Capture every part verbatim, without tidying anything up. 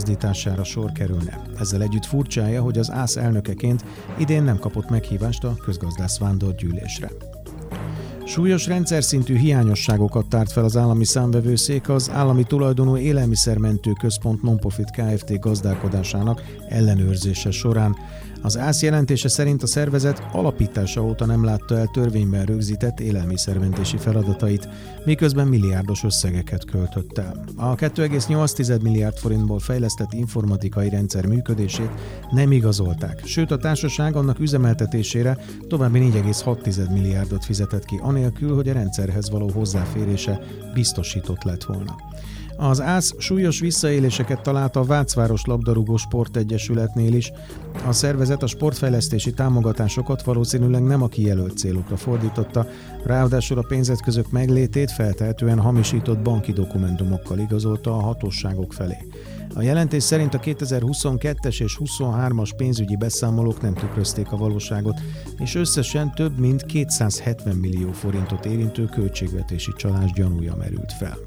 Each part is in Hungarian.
elmozdítására sor kerülne. Ezzel együtt furcsája, hogy az ÁSZ elnökeként idén nem kapott meghívást a közgazdász vándorgyűlésre. Súlyos rendszerszintű hiányosságokat tárt fel az állami számvevőszék az állami tulajdonú élelmiszermentő központ Non-Profit Kft. Gazdálkodásának ellenőrzése során. Az ÁSZ jelentése szerint a szervezet alapítása óta nem látta el törvényben rögzített élelmiszermentési feladatait, miközben milliárdos összegeket költött el. A két egész nyolc milliárd forintból fejlesztett informatikai rendszer működését nem igazolták, sőt a társaság annak üzemeltetésére további négy egész hat milliárdot fizetett ki, anélkül, hogy a rendszerhez való hozzáférése biztosított lett volna. Az ÁSZ súlyos visszaéléseket talált a Vácváros labdarúgó sportegyesületnél is. A szervezet a sportfejlesztési támogatásokat valószínűleg nem a kijelölt célokra fordította, ráadásul a pénzeszközök meglétét feltehetően hamisított banki dokumentumokkal igazolta a hatóságok felé. A jelentés szerint a kétezer-huszonkettes és huszonhármas pénzügyi beszámolók nem tükrözték a valóságot, és összesen több mint kétszázhetven millió forintot érintő költségvetési csalás gyanúja merült fel.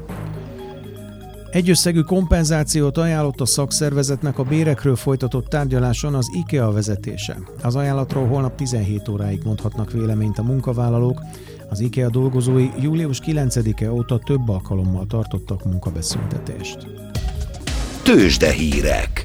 Egyösszegű kompenzációt ajánlott a szakszervezetnek a bérekről folytatott tárgyaláson az IKEA vezetése. Az ajánlatról holnap tizenhét óráig mondhatnak véleményt a munkavállalók. Az IKEA dolgozói július kilencedike óta több alkalommal tartottak munkabeszüntetést. Tőzsdehírek.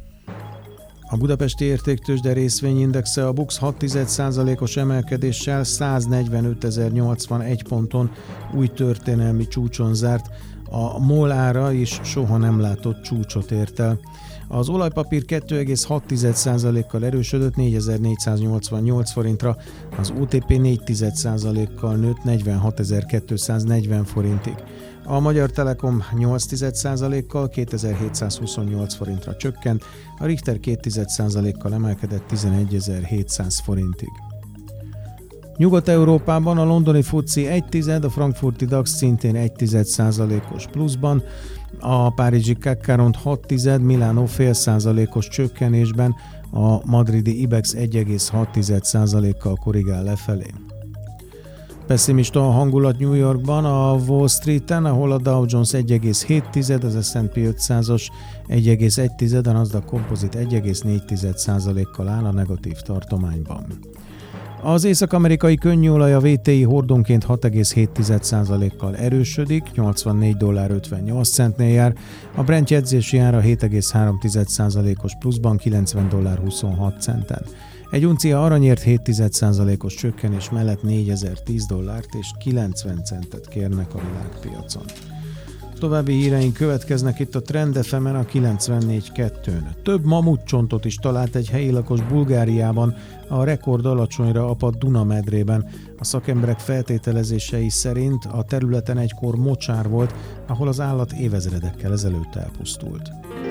A budapesti értéktőzsde részvényindexe a BUX hat százalékos emelkedéssel száznegyvenötezer-nyolcvanegy ponton új történelmi csúcson zárt. A MOL ára is soha nem látott csúcsot ért el. Az olajpapír két egész hat százalékkal erősödött négyezer-négyszáznyolcvannyolc forintra, az o té pé négy százalékkal nőtt negyvenhatezer-kétszáznegyven forintig. A Magyar Telekom nyolc százalékkal kétezer-hétszázhuszonnyolc forintra csökkent, a Richter két százalékkal emelkedett tizenegyezer-hétszáz forintig. Nyugat-Európában a londoni FTSE egy tized, a frankfurti DAX szintén egy tized százalékos pluszban, a párizsi C A C Quarante hat tized, Milánó fél százalékos csökkenésben, a madridi IBEX egy egész hat százalékkal korrigál lefelé. Pessimista a hangulat New Yorkban, a Wall Streeten, ahol a Dow Jones egy egész hét tized, az es and pé ötszázas egy egész egy tized, a Nasdaq Composite egy egész négy százalékkal áll a negatív tartományban. Az észak-amerikai könnyűolaj a vé té i hordonként hat egész hét százalékkal erősödik, nyolcvannégy dollár ötvennyolc centnél jár, a Brent jegyzési ára hét egész három százalékos pluszban kilencven dollár huszonhat centen. Egy uncia aranyért hét százalékos csökkenés mellett négyezer-tíz dollárt és kilencven centet kérnek a világpiacon. További híreink következnek itt a Trend ef emen a kilencvennégy kettőn. Több mamutcsontot is talált egy helyi lakos Bulgáriában, a rekord alacsonyra apadt Duna-medrében. A szakemberek feltételezései szerint a területen egykor mocsár volt, ahol az állat évezredekkel ezelőtt elpusztult.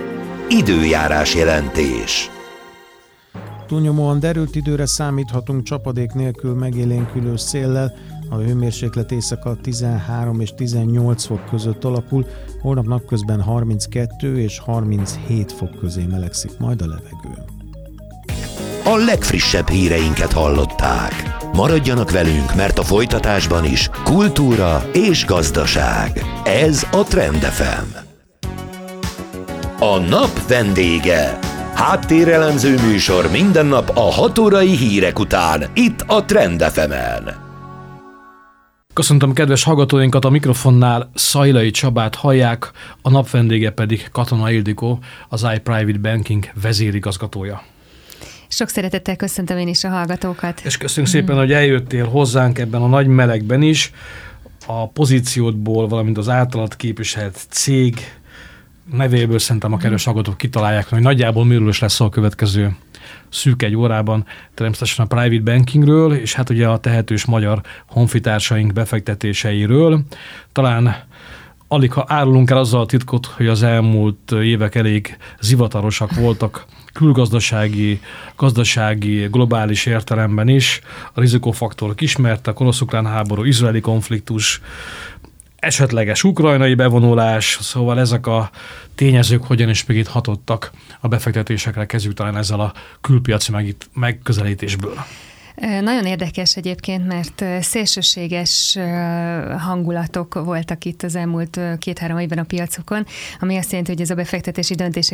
Időjárás jelentés. Túlnyomóan derült időre számíthatunk csapadék nélkül megélénkülő széllel, a hőmérséklet éjszaka tizenhárom és tizennyolc fok között alakul, holnap napközben harminckettő és harminchét fok közé melegszik majd a levegő. A legfrissebb híreinket hallották. Maradjanak velünk, mert a folytatásban is kultúra és gazdaság. Ez a Trend ef em. A nap vendége. Háttérelemző műsor minden nap a hat órai hírek után, itt a Trend ef emen. Köszöntöm kedves hallgatóinkat, a mikrofonnál Szajlai Csabát hallják, a nap vendége pedig Katona Ildikó, az iPrivate Banking vezérigazgatója. Sok szeretettel köszöntöm én is a hallgatókat. És köszönjük mm. szépen, hogy eljöttél hozzánk ebben a nagy melegben is. A pozíciódból, valamint az általad képviselt cég nevéből szerintem a kedves hallgatók kitalálják, hogy nagyjából miről is lesz a következő szűk egy órában, természetesen a private bankingről, és hát ugye a tehetős magyar honfitársaink befektetéseiről. Talán alig ha árulunk el azzal a titkot, hogy az elmúlt évek elég zivatarosak voltak külgazdasági, gazdasági, globális értelemben is. A rizikófaktorok ismertek, orosz-ukrán háború, izraeli konfliktus, esetleges ukrajnai bevonulás, szóval ezek a tényezők hogyan is még itt hatottak a befektetésekre, kezdjük talán ezzel a külpiaci megközelítésből. Nagyon érdekes egyébként, mert szélsőséges hangulatok voltak itt az elmúlt két-három évben a piacokon, ami azt jelenti, hogy ez a befektetési döntések